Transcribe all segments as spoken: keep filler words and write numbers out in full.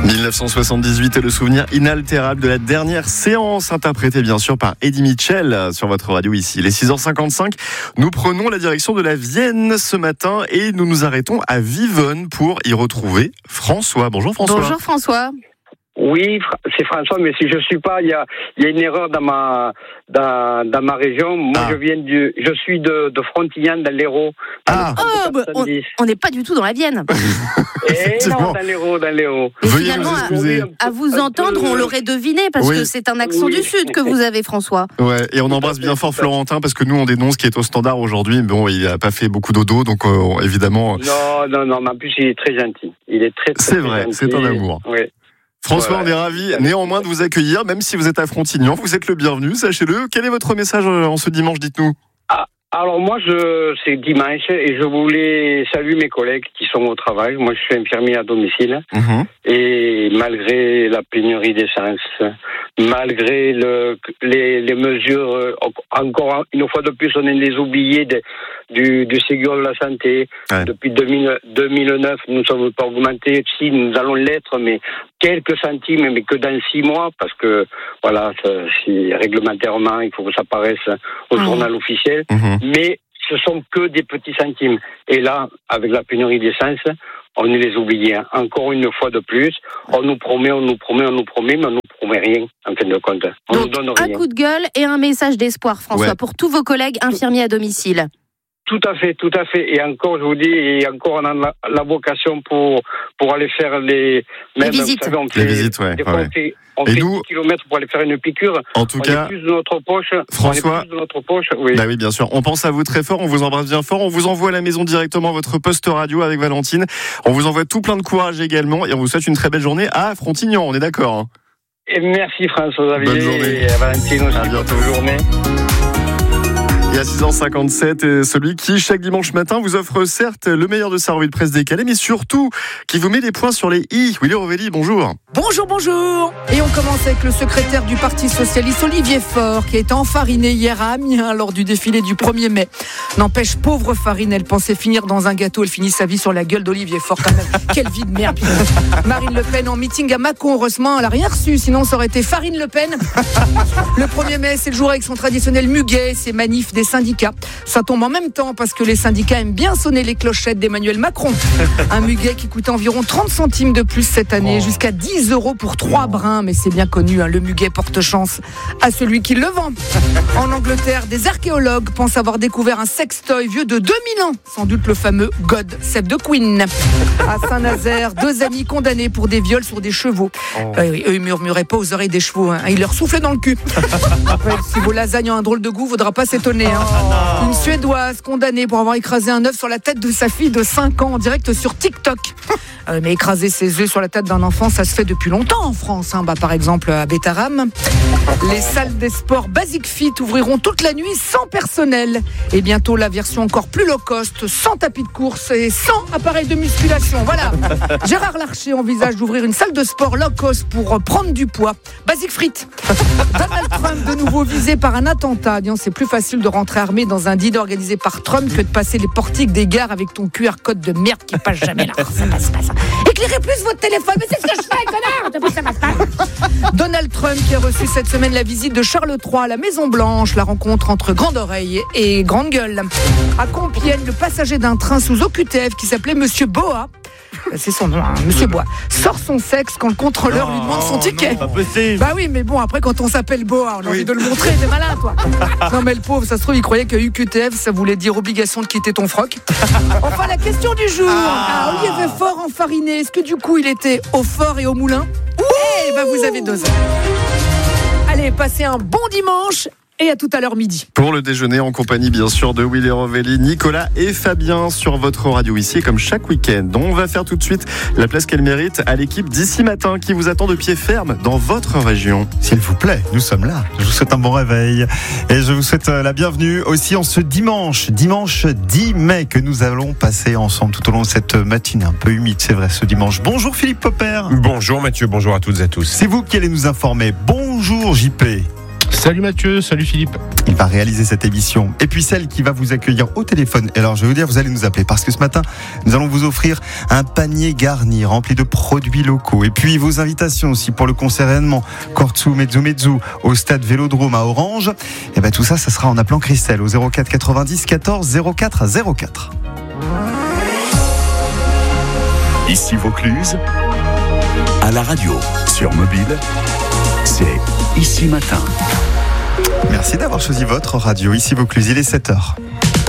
dix-neuf cent soixante-dix-huit est le souvenir inaltérable de la dernière séance, interprétée bien sûr par Eddie Mitchell sur votre radio ici. Les six heures cinquante-cinq, nous prenons la direction de la Vienne ce matin et nous nous arrêtons à Vivonne pour y retrouver François. Bonjour François. Bonjour François. Oui, c'est François, mais si je suis pas, il y a, il y a une erreur dans ma, dans, dans ma région. Moi, ah. je viens du, je suis de, de Frontignan, dans l'Hérault. Ah, oh, bah, on n'est pas du tout dans la Vienne. Et non, dans l'Hérault, dans l'Hérault. Et finalement, à, à vous entendre, on l'aurait deviné, parce oui. que c'est un accent oui. du Sud que vous avez, François. Ouais, et on embrasse bien fort Florentin, parce que nous, on dénonce qui est au standard aujourd'hui. Bon, il n'a pas fait beaucoup dodo, donc euh, évidemment. Non, non, non, mais en plus, il est très gentil. Il est très, très C'est vrai, gentil. c'est un amour. Oui. François, on est ravis néanmoins de vous accueillir, même si vous êtes à Frontignan, vous êtes le bienvenu, sachez-le. Quel est votre message en ce dimanche, dites-nous ? Ah, alors moi, je, c'est dimanche et je voulais saluer mes collègues qui sont au travail. Moi, je suis infirmier à domicile mmh. et malgré la pénurie d'essence, malgré le, les, les mesures, encore une fois de plus, on est les oubliés de, du, du Ségur de la santé. Ouais. Depuis deux mille, deux mille neuf, nous ne sommes pas augmentés. Si, nous allons l'être, mais quelques centimes, mais que dans six mois, parce que, voilà, ça, si, réglementairement, il faut que ça apparaisse au mmh. journal officiel. Mmh. Mais ce sont que des petits centimes. Et là, avec la pénurie d'essence, on est les oubliés. Encore une fois de plus, on nous promet, on nous promet, on nous promet, mais on nous promet rien, en fin de compte. On Donc, nous donne rien. Un coup de gueule et un message d'espoir, François, ouais. pour tous vos collègues infirmiers à domicile. Tout à fait, tout à fait. Et encore, je vous dis, et encore, on a la, la vocation pour, pour aller faire les, même, les visites. Vous savez, on fait, les visites, ouais. Des fois, ouais. on fait, on et fait nous, dix kilomètres pour aller faire une piqûre. En tout on cas, est plus de notre poche. François, on est plus de notre poche, oui. Bah oui, bien sûr. On pense à vous très fort. On vous embrasse bien fort. On vous envoie à la maison directement votre poste radio avec Valentine. On vous envoie tout plein de courage également. Et on vous souhaite une très belle journée à Frontignan. On est d'accord, hein. Et merci François Xavier. Bonne journée. Et à Valentine aussi. À bientôt. Bonne journée. Et à six heures cinquante-sept, celui qui, chaque dimanche matin, vous offre certes le meilleur de sa revue de presse décalée, mais surtout, qui vous met des points sur les i. Willy Rovelli, bonjour. Bonjour, bonjour. Et on commence avec le secrétaire du Parti Socialiste, Olivier Faure, qui a été enfariné hier à Amiens lors du défilé du premier mai. N'empêche, pauvre Farine, elle pensait finir dans un gâteau. Elle finit sa vie sur la gueule d'Olivier Faure, quand même. Quelle vie de merde. Marine Le Pen en meeting à Mâcon, heureusement, elle n'a rien reçu, sinon ça aurait été Farine Le Pen. Le premier mai, c'est le jour avec son traditionnel muguet, ses manifs des syndicats. Ça tombe en même temps parce que les syndicats aiment bien sonner les clochettes d'Emmanuel Macron. Un muguet qui coûte environ trente centimes de plus cette année, oh. jusqu'à dix euros pour trois brins, mais c'est bien connu, hein, le muguet porte chance à celui qui le vend. En Angleterre, des archéologues pensent avoir découvert un sextoy vieux de deux mille ans, sans doute le fameux God Save the Queen. À Saint-Nazaire, deux amis condamnés pour des viols sur des chevaux. Oh. Euh, eux, ils murmuraient pas aux oreilles des chevaux, hein. Ils leur soufflaient dans le cul. Après, si vos lasagnes ont un drôle de goût, faudra pas s'étonner, hein. Oh. Une Suédoise condamnée pour avoir écrasé un œuf sur la tête de sa fille de cinq ans en direct sur TikTok. Euh, mais écraser ses œufs sur la tête d'un enfant, ça se fait depuis longtemps en France, hein. Bah, par exemple à Bétarame. Les salles des sports Basic Fit ouvriront toute la nuit sans personnel. Et bientôt la version encore plus low cost, sans tapis de course et sans appareil de musculation. Voilà. Gérard Larcher envisage d'ouvrir une salle de sport low cost pour prendre du poids. Basic Frites. Donald Trump de nouveau visé par un attentat. Disons, c'est plus facile de rentrer armé dans un dîner organisé par Trump que de passer les portiques des gares avec ton Q R code de merde qui passe jamais là. Ça passe pas ça. Éclairez plus votre téléphone, mais c'est ce que je fais, connard. Ça passe pas. Donald Trump qui a reçu cette semaine la visite de Charles trois à la Maison Blanche, la rencontre entre Grande Oreille et Grande Gueule. À Compiègne, le passager d'un train sous O Q T F qui s'appelait Monsieur Boa, c'est son nom, hein, Monsieur Bois, sort son sexe quand le contrôleur non, lui demande son ticket. Non, pas possible. Bah oui, mais bon, après quand on s'appelle Bois, on a oui. envie de le montrer, t'es malin toi. Non mais le pauvre, ça se trouve, il croyait que U Q T F, ça voulait dire obligation de quitter ton froc. Enfin, la question du jour. Ah, ah Olivier Faure enfariné, est-ce que du coup il était au fort et au moulin? Eh ben vous avez deux heures. Allez, passez un bon dimanche. Et à tout à l'heure midi. Pour le déjeuner, en compagnie bien sûr de Willy Rovelli, Nicolas et Fabien sur votre radio ici, comme chaque week-end. On va faire tout de suite la place qu'elle mérite à l'équipe d'ici matin qui vous attend de pied ferme dans votre région. S'il vous plaît, nous sommes là. Je vous souhaite un bon réveil et je vous souhaite la bienvenue aussi en ce dimanche, dimanche dix mai que nous allons passer ensemble tout au long de cette matinée un peu humide, c'est vrai, ce dimanche. Bonjour Philippe Popper. Bonjour Mathieu, bonjour à toutes et à tous. C'est vous qui allez nous informer. Bonjour J P. Salut Mathieu, salut Philippe. Il va réaliser cette émission. Et puis celle qui va vous accueillir au téléphone. Et alors je vais vous dire, vous allez nous appeler parce que ce matin, nous allons vous offrir un panier garni rempli de produits locaux. Et puis vos invitations aussi pour le concert événement Kortsu Mezzu Mezzu au stade Vélodrome à Orange. Et bien tout ça, ça sera en appelant Christelle au zéro quatre quatre-vingt-dix quatorze zéro quatre zéro quatre. Ici Vaucluse, à la radio, sur mobile, c'est Ici Matin. Merci d'avoir choisi votre radio. Ici Vaucluse, il est sept heures.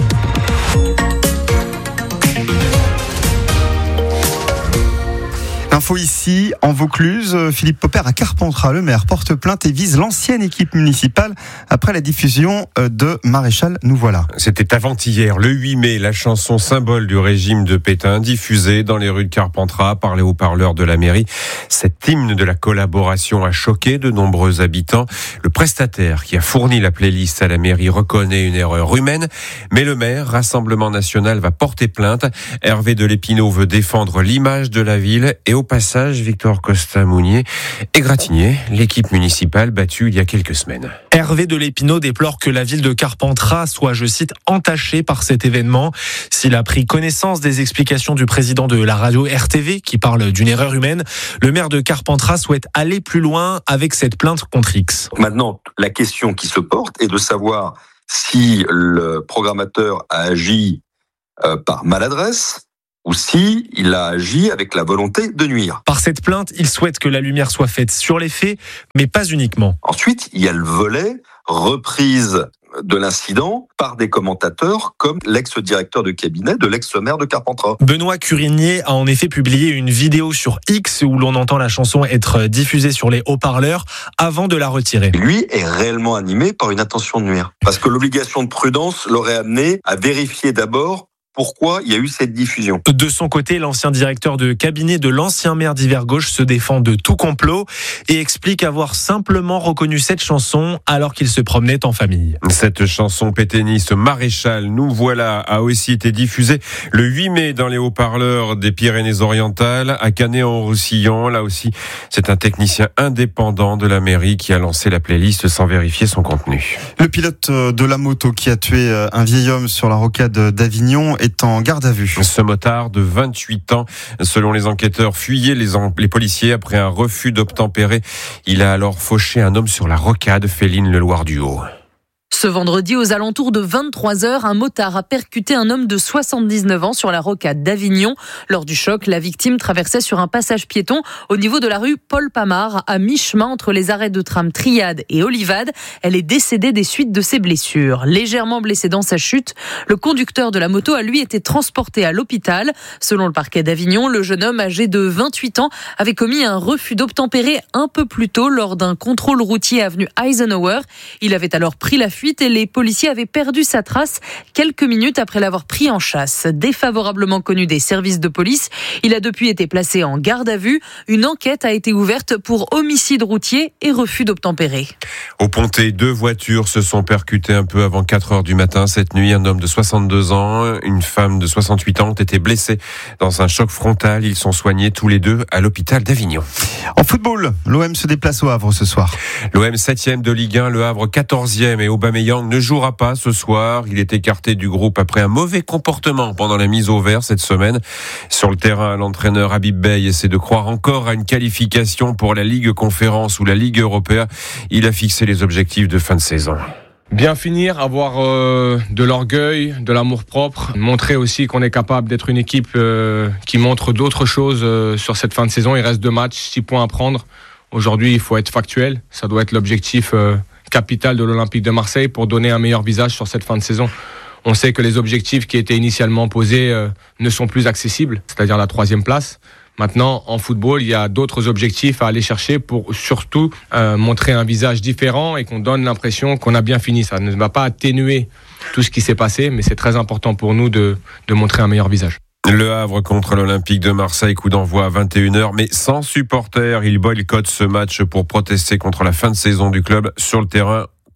Info ici, en Vaucluse, Philippe Popper à Carpentras, le maire porte plainte et vise l'ancienne équipe municipale après la diffusion de Maréchal Nous Voilà. C'était avant-hier, le huit mai, la chanson symbole du régime de Pétain, diffusée dans les rues de Carpentras par les haut-parleurs de la mairie. Cet hymne de la collaboration a choqué de nombreux habitants. Le prestataire qui a fourni la playlist à la mairie reconnaît une erreur humaine, mais le maire, Rassemblement National, va porter plainte. Hervé de Lépinot veut défendre l'image de la ville et au passage, Victor Costa-Mounier égratigné l'équipe municipale battue il y a quelques semaines. Hervé de Lépinot déplore que la ville de Carpentras soit, je cite, entachée par cet événement. S'il a pris connaissance des explications du président de la radio R T V qui parle d'une erreur humaine, le maire de Carpentras souhaite aller plus loin avec cette plainte contre X. Maintenant, la question qui se porte est de savoir si le programmateur a agi euh, par maladresse ou si il a agi avec la volonté de nuire. Par cette plainte, il souhaite que la lumière soit faite sur les faits, mais pas uniquement. Ensuite, il y a le volet reprise de l'incident par des commentateurs comme l'ex-directeur de cabinet de l'ex-maire de Carpentras. Benoît Curinier a en effet publié une vidéo sur X où l'on entend la chanson être diffusée sur les haut-parleurs avant de la retirer. Lui est réellement animé par une intention de nuire. Parce que l'obligation de prudence l'aurait amené à vérifier d'abord pourquoi il y a eu cette diffusion. De son côté, l'ancien directeur de cabinet de l'ancien maire d'Hiver-Gauche se défend de tout complot et explique avoir simplement reconnu cette chanson alors qu'il se promenait en famille. Cette chanson pétainiste Maréchal Nous Voilà a aussi été diffusée le huit mai dans les haut-parleurs des Pyrénées-Orientales à Canet-en-Roussillon. Là aussi, c'est un technicien indépendant de la mairie qui a lancé la playlist sans vérifier son contenu. Le pilote de la moto qui a tué un vieil homme sur la rocade d'Avignon est en garde à vue. Ce motard de vingt-huit ans, selon les enquêteurs, fuyait les, en... les policiers après un refus d'obtempérer. Il a alors fauché un homme sur la rocade Féline-le-Loir-du-Haut. Ce vendredi, aux alentours de vingt-trois heures, un motard a percuté un homme de soixante-dix-neuf ans sur la rocade d'Avignon. Lors du choc, la victime traversait sur un passage piéton au niveau de la rue Paul Pamard, à mi-chemin entre les arrêts de tram Triade et Olivade. Elle est décédée des suites de ses blessures. Légèrement blessé dans sa chute, le conducteur de la moto a lui été transporté à l'hôpital. Selon le parquet d'Avignon, le jeune homme âgé de vingt-huit ans avait commis un refus d'obtempérer un peu plus tôt lors d'un contrôle routier avenue Eisenhower. Il avait alors pris la fuite et les policiers avaient perdu sa trace quelques minutes après l'avoir pris en chasse. Défavorablement connu des services de police, il a depuis été placé en garde à vue. Une enquête a été ouverte pour homicide routier et refus d'obtempérer. Au Pontet, deux voitures se sont percutées un peu avant quatre heures du matin. Cette nuit, un homme de soixante-deux ans, une femme de soixante-huit ans ont été blessés dans un choc frontal. Ils sont soignés tous les deux à l'hôpital d'Avignon. En football, l'O M se déplace au Havre ce soir. L'O M septième de Ligue un, le Havre quatorzième et Aubameyang ne jouera pas ce soir. Il est écarté du groupe après un mauvais comportement pendant la mise au vert cette semaine. Sur le terrain, l'entraîneur Habib Beye essaie de croire encore à une qualification pour la Ligue Conférence ou la Ligue Européenne. Il a fixé les objectifs de fin de saison. Bien finir, avoir euh, de l'orgueil, de l'amour-propre, montrer aussi qu'on est capable d'être une équipe euh, qui montre d'autres choses euh, sur cette fin de saison. Il reste deux matchs, six points à prendre. Aujourd'hui, il faut être factuel. Ça doit être l'objectif euh, capital de l'Olympique de Marseille pour donner un meilleur visage sur cette fin de saison. On sait que les objectifs qui étaient initialement posés euh, ne sont plus accessibles, c'est-à-dire la troisième place. Maintenant, en football, il y a d'autres objectifs à aller chercher pour surtout euh, montrer un visage différent et qu'on donne l'impression qu'on a bien fini. Ça ne va pas atténuer tout ce qui s'est passé, mais c'est très important pour nous de, de montrer un meilleur visage. Le Havre contre l'Olympique de Marseille, coup d'envoi à vingt et une heures, mais sans supporters. Il boycotte ce match pour protester contre la fin de saison du club sur le terrain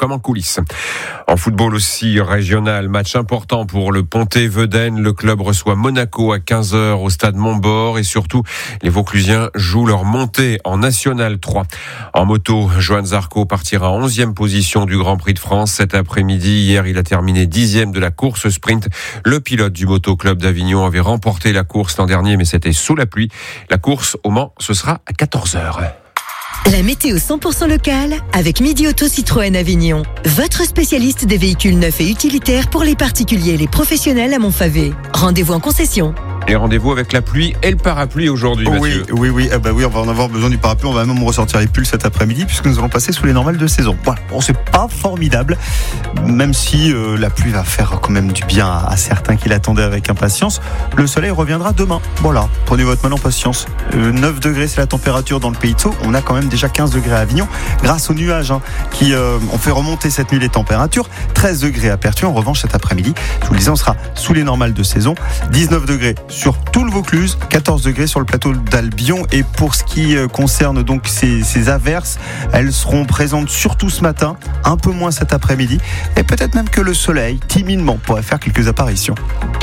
comme en coulisses. En football aussi régional, match important pour le Pontet-Vedène. Le club reçoit Monaco à quinze heures au stade Montbord et surtout, les Vauclusiens jouent leur montée en National trois. En moto, Johan Zarco partira en onzième position du Grand Prix de France cet après-midi. Hier, il a terminé dixième de la course sprint. Le pilote du Moto Club d'Avignon avait remporté la course l'an dernier, mais c'était sous la pluie. La course au Mans, ce sera à quatorze heures. La météo cent pour cent locale avec Midi Auto Citroën Avignon. Votre spécialiste des véhicules neufs et utilitaires pour les particuliers et les professionnels à Montfavet. Rendez-vous en concession. Et rendez-vous avec la pluie et le parapluie aujourd'hui, Mathieu. Oui, oui, oui. Ah bah oui, on va en avoir besoin du parapluie. On va même ressortir les pulls cet après-midi puisque nous allons passer sous les normales de saison. Voilà, bon, c'est pas formidable, même si euh, la pluie va faire quand même du bien à, à certains qui l'attendaient avec impatience. Le soleil reviendra demain. Voilà, prenez votre mal en patience. Euh, neuf degrés, c'est la température dans le Pays de Sceaux. On a quand même déjà quinze degrés à Avignon grâce aux nuages hein, qui euh, ont fait remonter cette nuit les températures. treize degrés à Pertuis. En revanche, cet après-midi, je vous le disais, on sera sous les normales de saison. dix-neuf degrés sur tout le Vaucluse, quatorze degrés sur le plateau d'Albion. Et pour ce qui concerne donc ces, ces averses, elles seront présentes surtout ce matin, un peu moins cet après-midi, et peut-être même que le soleil, timidement, pourrait faire quelques apparitions.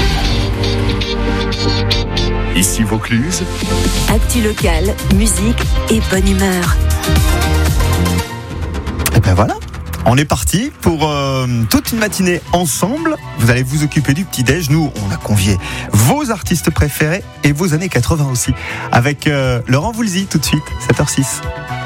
Ici Vaucluse. Actu local, musique et bonne humeur. Et ben voilà. On est parti pour euh, toute une matinée ensemble. Vous allez vous occuper du petit-déj. Nous, on a convié vos artistes préférés et vos années quatre-vingts aussi. Avec euh, Laurent Voulzy tout de suite, sept heures six.